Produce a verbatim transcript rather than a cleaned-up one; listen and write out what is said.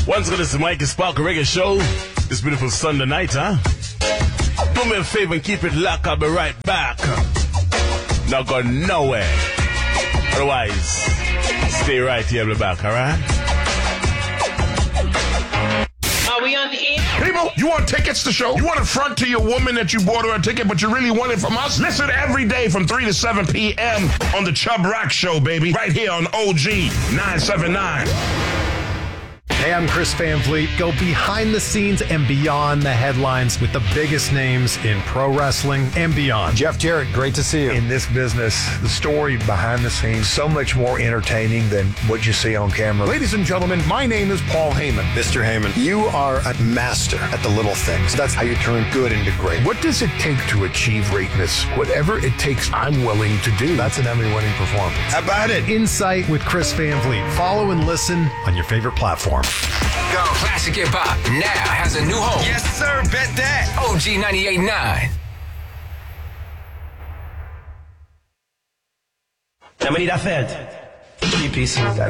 Once again, this is Mikey Spark Reggae Show. This beautiful Sunday night, huh? Do me a favor and keep it locked. I'll be right back. Not going nowhere. Otherwise, stay right here. I'll be back, alright? Are we on the air? People, you want tickets to show? You want to front to your woman that you bought her a ticket, but you really want it from us? Listen every day from three to seven p.m. on the Chubb Rock Show, baby. Right here on O G nine seventy-nine. Hey, I'm Chris Van Vliet. Go behind the scenes and beyond the headlines with the biggest names in pro wrestling and beyond. Jeff Jarrett, great to see you. In this business, the story behind the scenes, so much more entertaining than what you see on camera. Ladies and gentlemen, my name is Paul Heyman. Mister Heyman, you are a master at the little things. That's how you turn good into great. What does it take to achieve greatness? Whatever it takes, I'm willing to do. That's an Emmy-winning performance. How about it? Insight with Chris Van Vliet. Follow and listen on your favorite platform. Go. Classic Hip Hop now has a new home. Yes, sir. Bet that. O G ninety-eight point nine. Now, we need a fed. Three pieces.